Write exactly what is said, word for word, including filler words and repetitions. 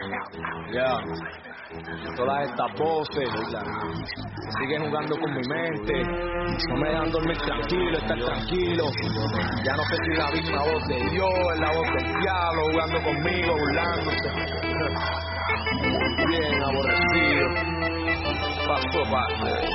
Ya, todas estas voces siguen jugando con mi mente, no me dejan dormir tranquilo, estar tranquilo. Ya no sé si es la misma voz de Dios, es la voz del diablo jugando conmigo, burlándose. Bien aborrecido, paso a paso.